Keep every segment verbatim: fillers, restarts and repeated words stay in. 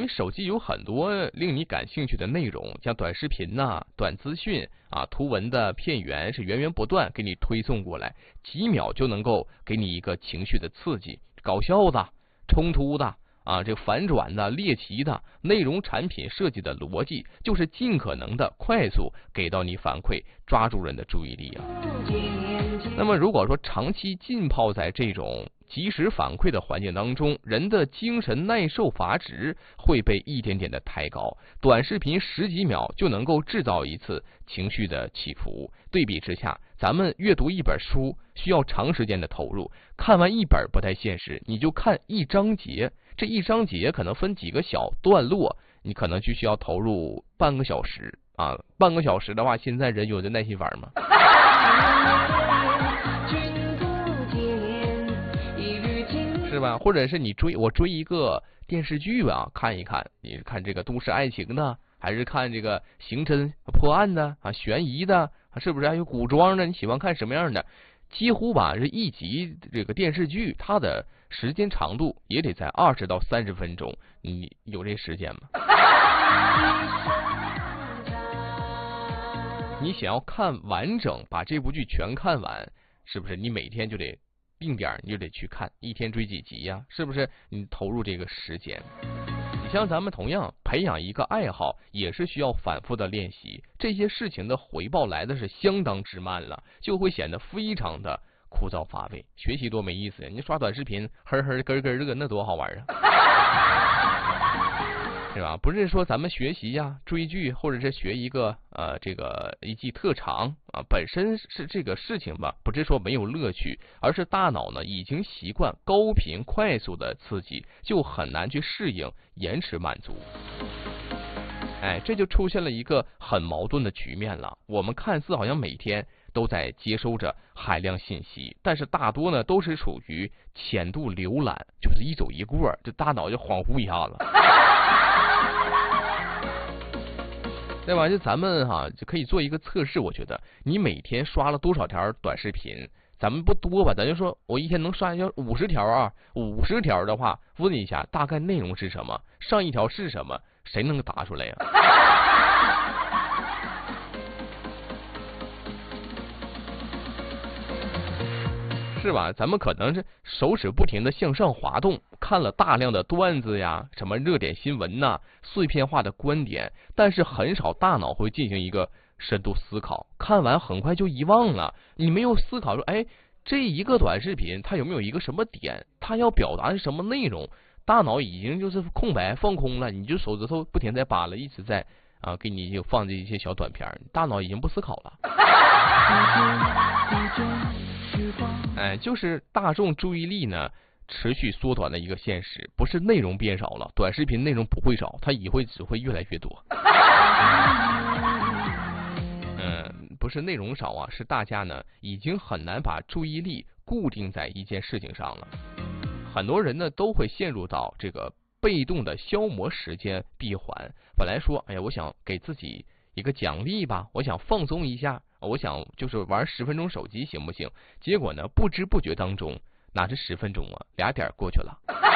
手机有很多令你感兴趣的内容，像短视频呐、啊、短资讯啊、图文的片源是源源不断给你推送过来，几秒就能够给你一个情绪的刺激，搞笑的、冲突的啊，这个反转的、猎奇的内容产品设计的逻辑，就是尽可能的快速给到你反馈，抓住人的注意力啊。那么如果说长期浸泡在这种及时反馈的环境当中，人的精神耐受阀值会被一点点的抬高，短视频十几秒就能够制造一次情绪的起伏。对比之下，咱们阅读一本书需要长时间的投入，看完一本不太现实，你就看一章节，这一章节可能分几个小段落，你可能就需要投入半个小时啊，半个小时的话，现在人有这耐心玩吗？是吧？或者是你追我追一个电视剧啊，看一看，你是看这个都市爱情的，还是看这个刑侦破案的啊，悬疑的，是不是还有古装的？你喜欢看什么样的？几乎吧，这一集这个电视剧，它的时间长度也得在二十到三十分钟，你有这时间吗？你想要看完整，把这部剧全看完，是不是？你每天就得定点，你就得去看，一天追几集呀？是不是？你投入这个时间。你像咱们同样培养一个爱好，也是需要反复的练习，这些事情的回报来的是相当之慢了，就会显得非常的枯燥乏味。学习多没意思呀！你刷短视频，呵呵咯咯咯，那多好玩啊！是吧？不是说咱们学习呀、追剧，或者是学一个呃这个一技特长啊，本身是这个事情吧，不是说没有乐趣，而是大脑呢已经习惯高频快速的刺激，就很难去适应延迟满足。哎，这就出现了一个很矛盾的局面了。我们看似好像每天都在接收着海量信息，但是大多呢都是处于浅度浏览，就是一走一过，这大脑就恍惚一下子。对吧？就咱们哈、啊、就可以做一个测试，我觉得你每天刷了多少条短视频，咱们不多吧？咱就说我一天能刷要五十条啊，五十条的话，问一下大概内容是什么，上一条是什么，谁能答出来呀？是吧？咱们可能是手指不停的向上滑动，看了大量的段子呀，什么热点新闻呐，碎片化的观点，但是很少大脑会进行一个深度思考，看完很快就遗忘了。你没有思考说，哎，这一个短视频它有没有一个什么点，它要表达是什么内容，大脑已经就是空白放空了，你就手指头不停在扒拉，一直在啊给你就放这一些小短片，大脑已经不思考了。哎，就是大众注意力呢持续缩短的一个现实，不是内容变少了，短视频内容不会少，它也会只会越来越多。嗯，不是内容少啊，是大家呢已经很难把注意力固定在一件事情上了。很多人呢都会陷入到这个被动的消磨时间闭环。本来说，哎呀，我想给自己一个奖励吧，我想放松一下，我想就是玩十分钟手机行不行？结果呢，不知不觉当中，哪是十分钟啊，俩点过去了。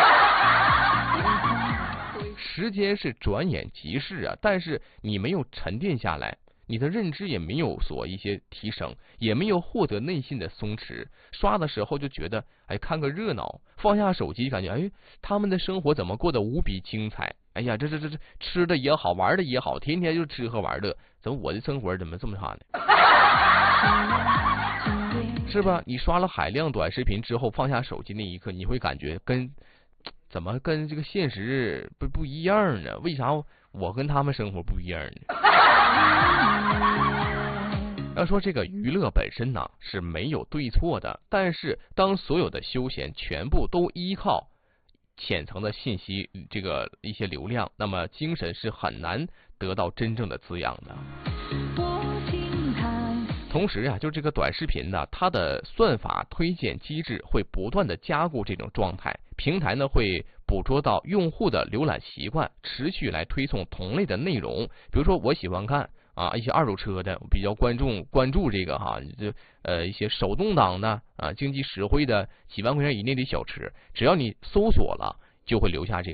时间是转眼即逝啊，但是你没有沉淀下来，你的认知也没有所一些提升，也没有获得内心的松弛。刷的时候就觉得，哎，看个热闹，放下手机，感觉哎，他们的生活怎么过得无比精彩？哎呀，这这这这吃的也好，玩的也好，天天就吃喝玩乐，怎么我的生活怎么这么差呢？是吧？你刷了海量短视频之后，放下手机那一刻，你会感觉跟怎么跟这个现实不不一样呢？为啥我跟他们生活不一样呢？要说这个娱乐本身呢是没有对错的，但是当所有的休闲全部都依靠浅层的信息这个一些流量，那么精神是很难得到真正的滋养的。同时啊，就这个短视频呢，它的算法推荐机制会不断的加固这种状态，平台呢会捕捉到用户的浏览习惯，持续来推送同类的内容。比如说我喜欢看啊一些二手车的，比较关注关注这个哈，就呃一些手动挡的啊经济实惠的几万块钱以内的小车，只要你搜索了，就会留下这个。